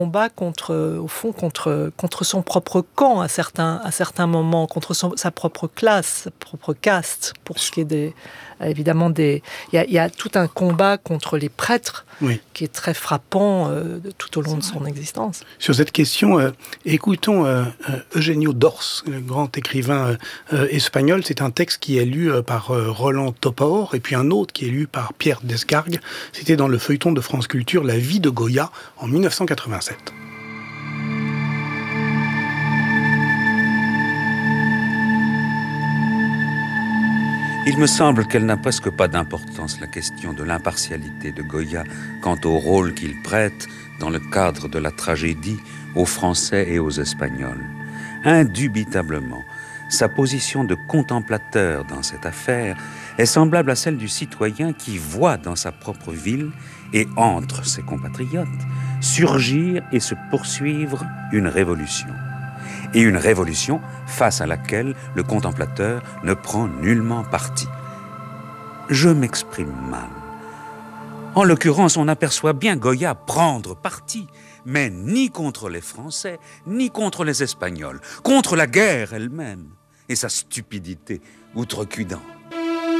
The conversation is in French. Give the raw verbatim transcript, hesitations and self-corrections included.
combat contre, au fond, contre, contre son propre camp à certains, à certains moments, contre son, sa propre classe, sa propre caste, pour ce qui est des, évidemment des... Il y a, il y a tout un combat contre les prêtres, oui, qui est très frappant euh, tout au long de son existence. Sur cette question, euh, écoutons euh, Eugenio Dors, le grand écrivain euh, espagnol. C'est un texte qui est lu euh, par euh, Roland Topaor, et puis un autre qui est lu par Pierre Descargues. C'était dans le feuilleton de France Culture, La vie de Goya, en mille neuf cent quatre-vingt-sept. Il me semble qu'elle n'a presque pas d'importance, la question de l'impartialité de Goya quant au rôle qu'il prête dans le cadre de la tragédie aux Français et aux Espagnols. Indubitablement, sa position de contemplateur dans cette affaire est semblable à celle du citoyen qui voit dans sa propre ville et entre ses compatriotes surgir et se poursuivre une révolution. Et une révolution face à laquelle le contemplateur ne prend nullement parti. Je m'exprime mal. En l'occurrence, on aperçoit bien Goya prendre parti, mais ni contre les Français, ni contre les Espagnols, contre la guerre elle-même et sa stupidité outrecuidante.